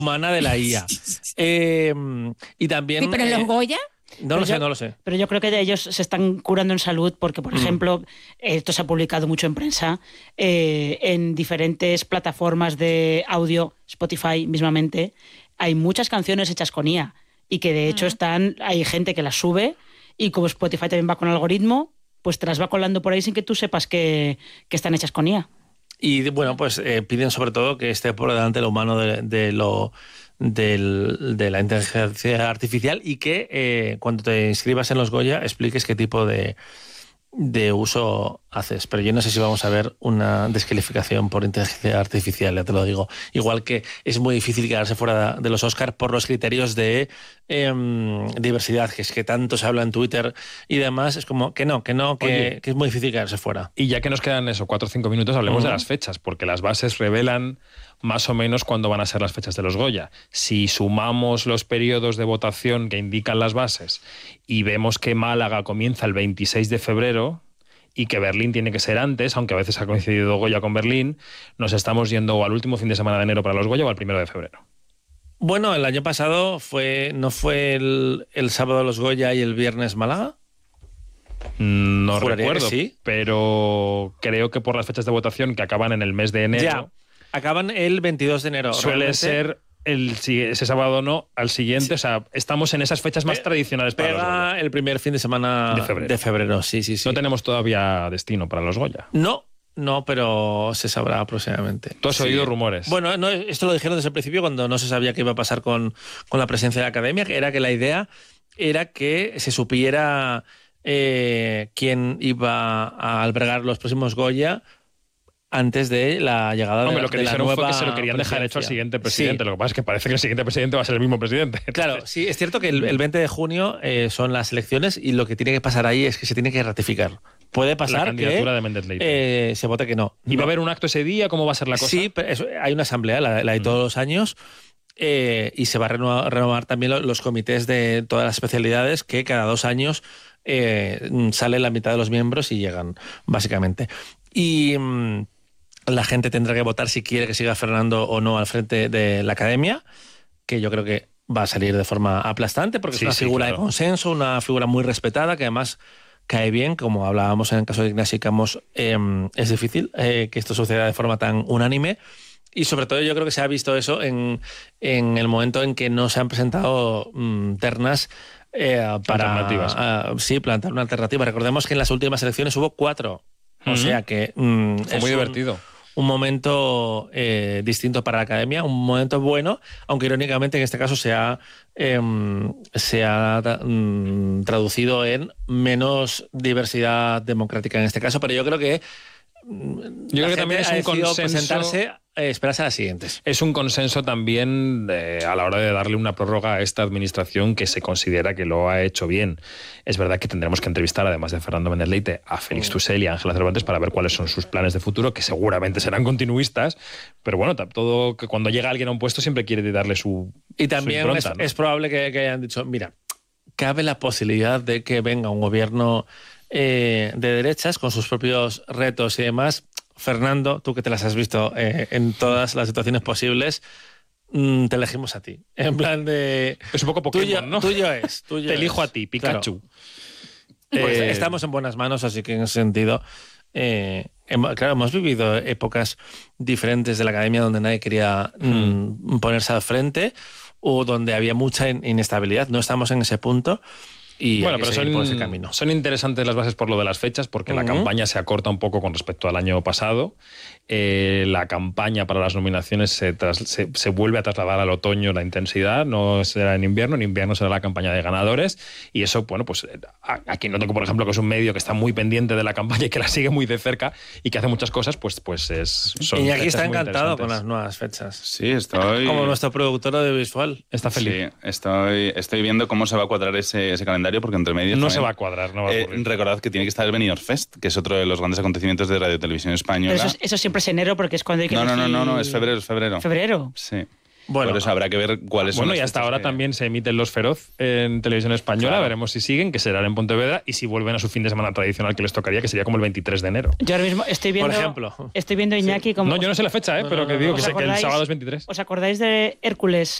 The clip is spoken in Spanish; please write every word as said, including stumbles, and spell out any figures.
humana de la I A. Eh, y también... Sí, pero en los eh, Goya... No lo sé, no lo sé. Pero yo creo que ellos se están curando en salud porque, por mm. ejemplo, esto se ha publicado mucho en prensa, eh, en diferentes plataformas de audio, Spotify mismamente, hay muchas canciones hechas con I A y que de hecho mm. están, hay gente que las sube y como Spotify también va con algoritmo, pues te las va colando por ahí sin que tú sepas que, que están hechas con I A. Y bueno, pues eh, piden sobre todo que esté por delante lo humano de, de lo... Del, de la inteligencia artificial y que eh, cuando te inscribas en los Goya expliques qué tipo de, de uso haces. Pero yo no sé si vamos a ver una descalificación por inteligencia artificial, ya te lo digo. Igual que es muy difícil quedarse fuera de los Oscars por los criterios de eh, diversidad, que es que tanto se habla en Twitter y demás. Es como que no, que no, que, Oye, que es muy difícil quedarse fuera. Y ya que nos quedan eso, cuatro o cinco minutos, hablemos uh-huh. de las fechas, porque las bases revelan más o menos cuándo van a ser las fechas de los Goya. Si sumamos los periodos de votación que indican las bases y vemos que Málaga comienza el veintiséis de febrero y que Berlín tiene que ser antes, aunque a veces ha coincidido Goya con Berlín, nos estamos yendo al último fin de semana de enero para los Goya o al primero de febrero. Bueno, el año pasado fue ¿no fue el, el sábado los Goya y el viernes Málaga? No Juraría recuerdo, que sí. Pero creo que por las fechas de votación que acaban en el mes de enero... Ya. Acaban el veintidós de enero. Suele realmente. ser el, ese sábado no, al siguiente. Sí. O sea, estamos en esas fechas más Pe- tradicionales para los Goya. El primer fin de semana de febrero. de febrero. Sí, sí, sí. No tenemos todavía destino para los Goya. No, no, pero se sabrá próximamente. ¿Tú has sí. oído rumores? Bueno, no, esto lo dijeron desde el principio cuando no se sabía qué iba a pasar con, con la presencia de la Academia, que era que la idea era que se supiera eh, quién iba a albergar los próximos Goya antes de la llegada Hombre, de, lo que de la dijeron nueva fue que se lo querían dejar hecho al siguiente presidente. Sí. Lo que pasa es que parece que el siguiente presidente va a ser el mismo presidente. Claro, sí, es cierto que el, el veinte de junio eh, son las elecciones y lo que tiene que pasar ahí es que se tiene que ratificar. Puede pasar la candidatura que de Méndez Leite. Eh, se vote que no. ¿Y no. va a haber un acto ese día? ¿Cómo va a ser la cosa? Sí, pero eso, hay una asamblea, la, la de todos mm. los años, eh, y se va a renovar, renovar también los, los comités de todas las especialidades que cada dos años eh, sale la mitad de los miembros y llegan, básicamente. Y... Mm, la gente tendrá que votar si quiere que siga Fernando o no al frente de la Academia, que yo creo que va a salir de forma aplastante porque sí, es una sí, figura claro. de consenso, una figura muy respetada que además cae bien, como hablábamos en el caso de Ignasi Camós, eh, es difícil eh, que esto suceda de forma tan unánime y sobre todo yo creo que se ha visto eso en, en el momento en que no se han presentado mmm, ternas eh, para alternativas. Uh, sí, plantar una alternativa. Recordemos que en las últimas elecciones hubo cuatro, uh-huh. o sea que mmm, fue muy un, divertido. Un momento eh, distinto para la Academia, un momento bueno, aunque irónicamente en este caso se ha, eh, se ha mm, traducido en menos diversidad democrática en este caso, pero yo creo que yo creo que también es un consenso presentarse, eh, esperarse a las siguientes. Es un consenso también de, a la hora de darle una prórroga a esta administración que se considera que lo ha hecho bien. Es verdad que tendremos que entrevistar, además de Fernando Méndez Leite, a Félix mm. Tussell y a Ángela Cervantes para ver cuáles son sus planes de futuro, que seguramente serán continuistas, pero bueno, todo que cuando llega alguien a un puesto siempre quiere darle su Y también su impronta, es, ¿no? es probable que, que hayan dicho, mira, cabe la posibilidad de que venga un gobierno Eh, de derechas con sus propios retos y demás. Fernando, tú que te las has visto eh, en todas las situaciones posibles, mm, te elegimos a ti. En plan de... Es un poco Pokémon, tuyo, ¿no? Tuyo es. Tuyo te elijo es. a ti, Pikachu. Claro. Pues eh... estamos en buenas manos, así que en ese sentido... Eh, hemos, claro, hemos vivido épocas diferentes de la Academia donde nadie quería mm, ponerse al frente o donde había mucha inestabilidad. No estamos en ese punto. Y bueno, pero son, por ese camino. son interesantes las bases por lo de las fechas, porque uh-huh. la campaña se acorta un poco con respecto al año pasado. Eh, la campaña para las nominaciones se, tras, se, se vuelve a trasladar al otoño la intensidad, no será en invierno, en invierno será la campaña de ganadores. Y eso, bueno, pues aquí noto que, por ejemplo, que es un medio que está muy pendiente de la campaña y que la sigue muy de cerca y que hace muchas cosas, pues, pues es... Son y aquí está encantado con las nuevas fechas. Sí, estoy... Como nuestro productor audiovisual. Está feliz. Sí, estoy, estoy viendo cómo se va a cuadrar ese, ese calendario, porque entre medios... No también, se va a cuadrar, no va a eh, recordad que tiene que estar el Benidorm Fest, que es otro de los grandes acontecimientos de Radio Televisión Española. Pero eso, eso siempre es enero porque es cuando hay que No, no, no, elegir... no, no, es febrero, es febrero. ¿Febrero? Sí. Bueno, por eso habrá que ver cuáles son Bueno, las y hasta fechas ahora que- también se emiten Los Feroz en televisión española. Claro. Veremos si siguen, que serán en Pontevedra, y si vuelven a su fin de semana tradicional que les tocaría, que sería como el veintitrés de enero. Yo ahora mismo estoy viendo. Por ejemplo. Estoy viendo Iñaki como. No, yo no sé la fecha, ¿eh? No, pero no, que no, digo no. que, ¿Os sé que el acordáis? sábado es veintitrés. ¿Os acordáis de Hércules,